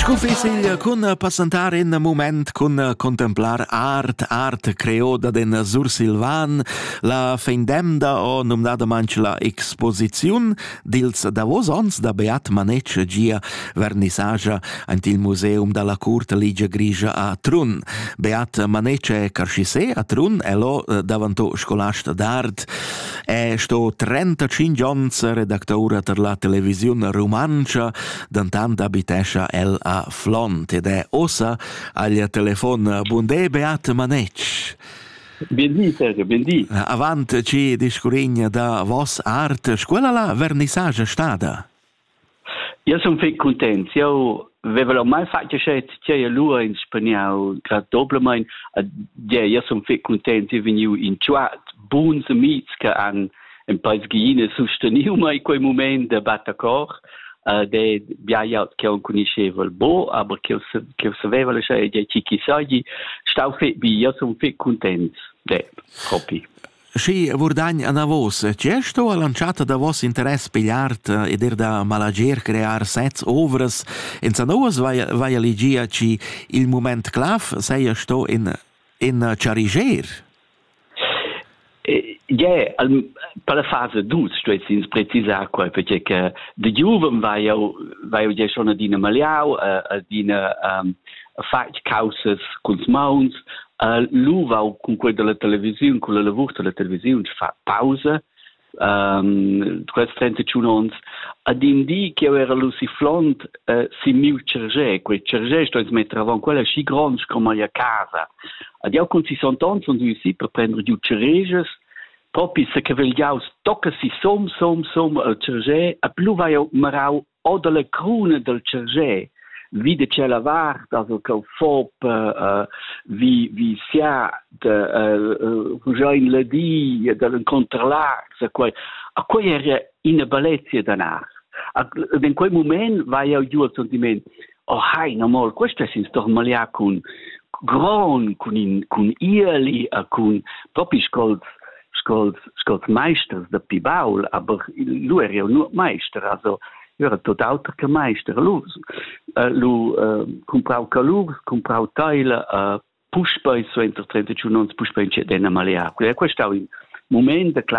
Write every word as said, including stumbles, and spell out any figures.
Confessiglia con passantare in moment con contemplar art, art creoda den Sur Silvan, la feindemda o nomnada manch la exposiziun dils Davos ons da Beat Manetsch gia vernissaggia ant il museum dalla curta Ligia Grigia a Trun. Beat Manetsch è carcissè a Trun e lo davanto scolast d'art. È sto trentacinque ons redactora per la televisione romancia, d'antant abitescia el a Flont ed è ossa agli telefon. Buondè Beat Manetsch. Bendi Sergio, bendi. Avant ci discurigna da vos art, scuola la vernissage stada? Io sono fet content, io avevo mai fatto scelta che lui in spagnolo, grad doblemente, io sono fet content, io venivo in chuat, buons amici che hanno un paese ghiine sostenuto mai in quel momento da Battacor. Uh, de biaia che non conosceva il bo, ma che che sapeva le cose di chi chissà, stavo fet bi, io sono fet content, de, copy. Si vurdagn a navos, c'è sto a lanciata da vos interesse per l'art ed er da malager crear sets ovres, in sanoas vai vai a ligia ci il moment clav sei sto in in chariger. Ja, per la fase dus, sto es ins precisar qua, perché che de juven vai io vai io già schon a dina maliau, a dina um, fac causas con mauns, uh, lu va con quel della televisione, con la lavoro della televisione, fa pausa, um, quels trentacinque ons, ad indi che era lu si flont, uh, si miu cerge, quel cerge sto es mettere avant quella sci grande come a casa. Ad io con si sontons und si per prendere giù cereges, proprio se che vegliaus tocca si som som som al cerge, a più vai a marau o delle crune del cerge, vide c'è la vart, also che fop, uh, vi, vi sia, de, uh, già in ledi, dell'incontrarsi, a cui era in bellezza d'anar. In quel momento vai a giù al sentimento, oh hai, no mol, questo è in stormalia con gran, con, in, con ieli, con proprio scolz, Scols, scols meisters da Pibaul, aber lui era nur Meister, also era tot auter che Meister. Lui, uh, lui uh, comprau calur, comprau teile, uh, pushpa in so inter trentacinque ons, pushpa in c'è dena malea. Questo è un momento